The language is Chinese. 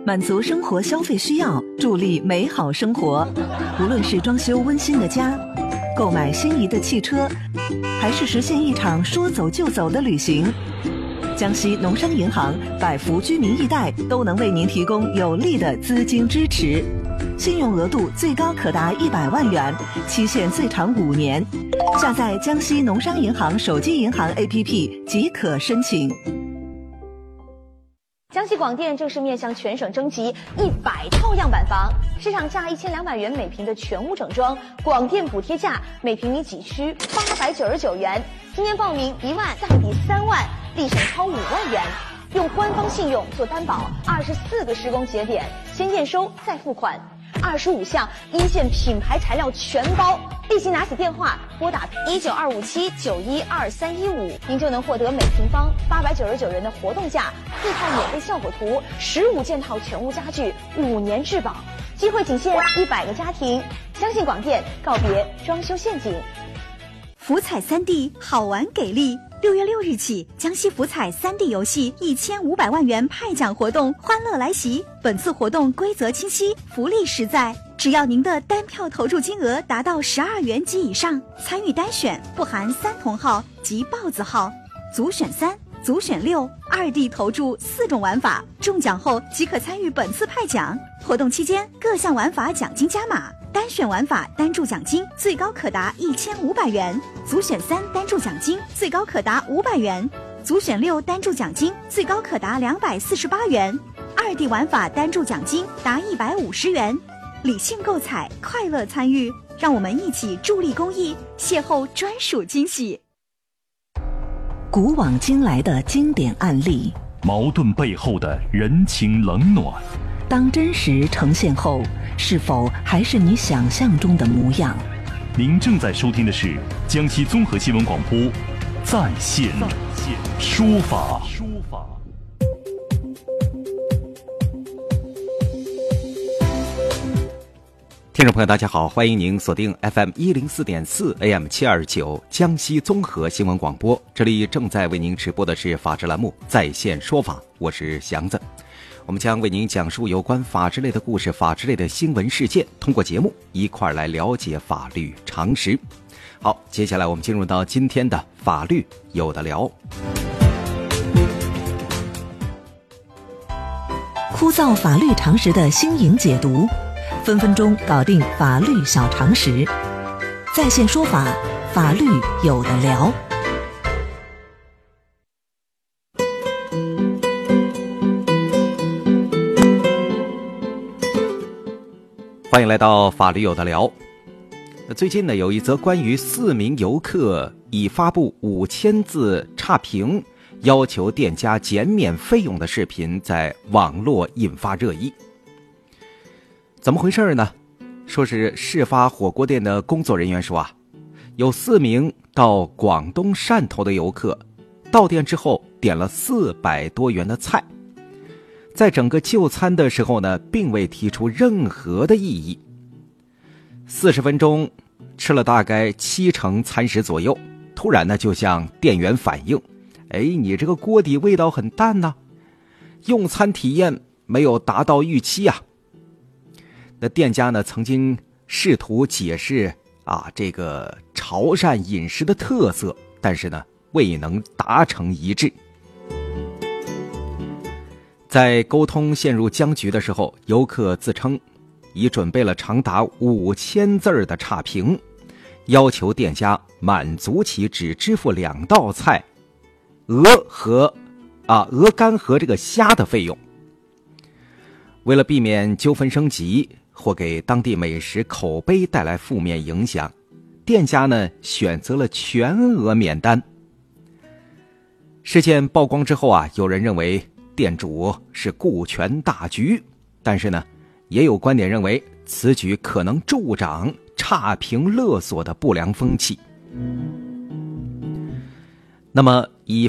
满足生活消费需要，助力美好生活。无论是装修温馨的家，购买心仪的汽车，还是实现一场说走就走的旅行，江西农商银行百福居民易贷都能为您提供有力的资金支持，信用额度最高可达100万元，期限最长5年。下载江西农商银行手机银行 APP 即可申请。 江西广电正式面向全省征集100套样板房，市场价1200元每平的全屋整装，广电补贴价每平米几区899元。今年报名1万再抵3万，立省超5万元。用官方信用做担保，24个施工节点，先验收再付款，25项一线品牌材料全包。立即拿起电话拨打19257912315，您就能获得每平方899元的活动价，4套免费效果图，15件套全屋家具，5年质保。机会仅限100个家庭，相信广电，告别装修陷阱。 福彩3D 好玩给力！6月6日起，江西福彩3D 游戏1500万元派奖活动欢乐来袭。本次活动规则清晰，福利实在。只要您的单票投注金额达到12元及以上，参与单选不含3同号及豹子号，组选3、组选6，2D 投注4种玩法，中奖后即可参与本次派奖。活动期间各项玩法奖金加码，单选玩法单注奖金最高可达1500元，组选3单注奖金最高可达500元，组选6单注奖金最高可达248元，2D 玩法单注奖金达150元。理性购彩，快乐参与，让我们一起助力公益，邂逅专属惊喜。 古往今来的经典案例， 矛盾背后的人情冷暖， 当真实呈现后，是否还是你想象中的模样？ 您正在收听的是江西综合新闻广播在线说法。 听众朋友大家好，欢迎您锁定 FM104.4 AM729 江西综合新闻广播，这里正在为您直播的是法治栏目在线说法，我是祥子。我们将为您讲述有关法治类的故事，法治类的新闻事件，通过节目一块来了解法律常识。好，接下来我们进入到今天的法律有的聊。 枯燥法律常识的新颖解读，分分钟搞定法律小常识，在线说法，法律有的聊。 欢迎来到法律有的聊。最近呢，有一则关于4名游客已发布5000字差评，要求店家减免费用的视频在网络引发热议。怎么回事呢？说是事发火锅店的工作人员说有4名到广东汕头的游客到店之后点了400多元的菜，在整个就餐的时候呢，并未提出任何的异议。40分钟吃了大概7成餐食左右，突然呢就向店员反映，你这个锅底味道很淡呢，用餐体验没有达到预期啊。那店家呢曾经试图解释这个潮汕饮食的特色，但是呢未能达成一致。在沟通陷入僵局的时候，游客自称已准备了长达5000字的差评，要求店家满足其只支付2道菜鹅肝和这个虾的费用。为了避免纠纷升级或给当地美食口碑带来负面影响，店家呢选择了全额免单。事件曝光之后有人认为店主是顾全大局，但是呢也有观点认为此举可能助长差评勒索的不良风气。那么以